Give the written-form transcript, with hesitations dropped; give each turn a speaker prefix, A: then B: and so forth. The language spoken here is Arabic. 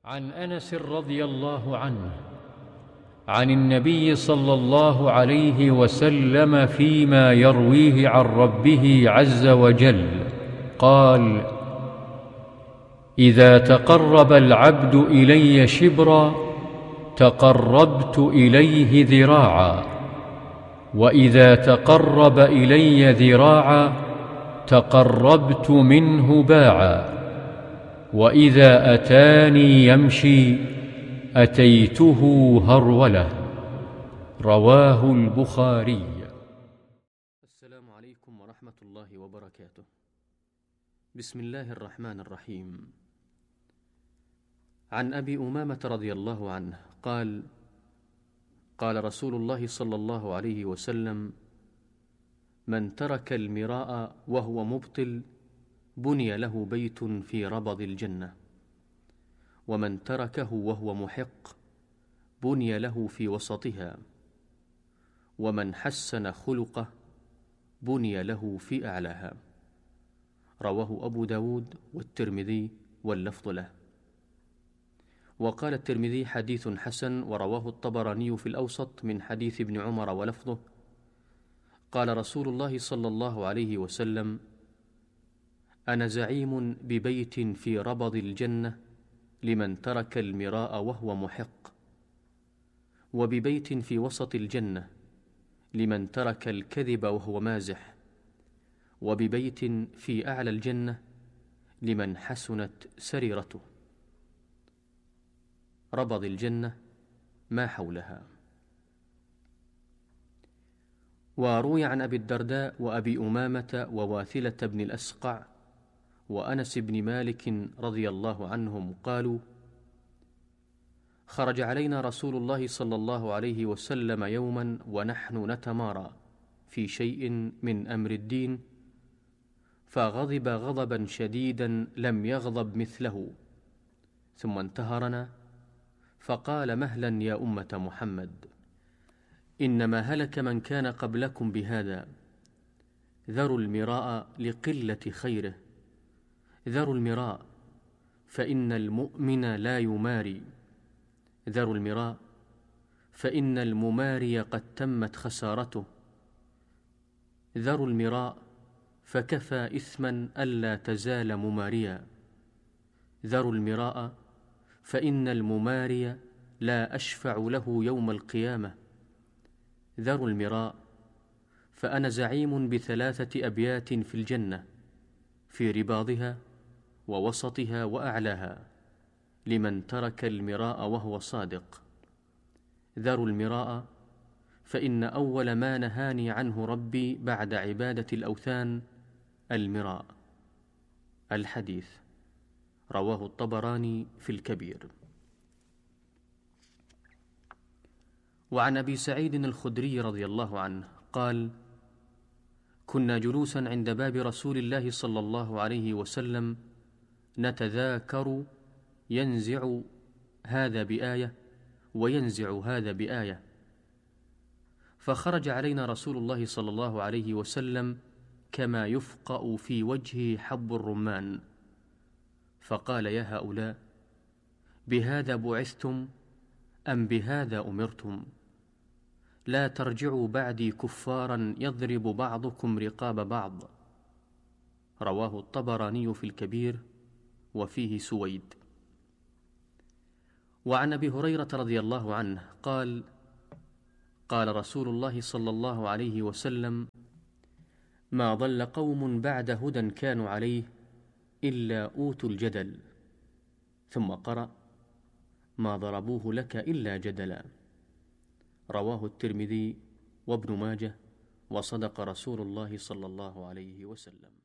A: عن أنس رضي الله عنه عن النبي صلى الله عليه وسلم فيما يرويه عن ربه عز وجل قال: إذا تقرب العبد إلي شبرا تقربت إليه ذراعا، وإذا تقرب إلي ذراعا تقربت منه باعا، وإذا أتاني يمشي أتيته هرولة. رواه البخاري.
B: السلام عليكم ورحمة الله وبركاته. بسم الله الرحمن الرحيم. عن أبي أمامة رضي الله عنه قال: قال رسول الله صلى الله عليه وسلم: من ترك المراء وهو مبطل بني له بيت في ربض الجنة، ومن تركه وهو محق بني له في وسطها، ومن حسن خلقه بني له في أعلاها. رواه أبو داود والترمذي واللفظ له. وقال الترمذي: حديث حسن. ورواه الطبراني في الأوسط من حديث ابن عمر ولفظه: قال رسول الله صلى الله عليه وسلم: أنا زعيم ببيت في ربض الجنة لمن ترك المراء وهو محق، وببيت في وسط الجنة لمن ترك الكذب وهو مازح، وببيت في أعلى الجنة لمن حسنت سريرته. ربض الجنة ما حولها. وروي عن أبي الدرداء وأبي أمامة وواثلة بن الأسقع وأنس بن مالك رضي الله عنهم قالوا: خرج علينا رسول الله صلى الله عليه وسلم يوما ونحن نتمارى في شيء من أمر الدين، فغضب غضبا شديدا لم يغضب مثله، ثم انتهرنا فقال: مهلا يا أمة محمد، إنما هلك من كان قبلكم بهذا، ذروا المراء لقلة خيره، ذروا المراء فإن المؤمن لا يماري، ذروا المراء فإن المماري قد تمت خسارته، ذروا المراء فكفى إثما ألا تزال مماريا، ذروا المراء فإن المماري لا أشفع له يوم القيامة، ذروا المراء فأنا زعيم بثلاثة أبيات في الجنة في رباضها ووسطها وأعلاها لمن ترك المراء وهو صادق. ذروا المراء فإن أول ما نهاني عنه ربي بعد عبادة الأوثان المراء. الحديث رواه الطبراني في الكبير. وعن أبي سعيد الخدري رضي الله عنه قال: كنا جلوسا عند باب رسول الله صلى الله عليه وسلم نتذاكر، ينزع هذا بآية وينزع هذا بآية، فخرج علينا رسول الله صلى الله عليه وسلم كما يفقأ في وجهه حب الرمان، فقال: يا هؤلاء، بهذا بعثتم أم بهذا أمرتم؟ لا ترجعوا بعدي كفارا يضرب بعضكم رقاب بعض. رواه الطبراني في الكبير وفيه سويد. وعن أبي هريرة رضي الله عنه قال: قال رسول الله صلى الله عليه وسلم: ما ضل قوم بعد هدى كانوا عليه إلا أوتوا الجدل. ثم قرأ: ما ضربوه لك إلا جدلا. رواه الترمذي وابن ماجه، وصدق رسول الله صلى الله عليه وسلم.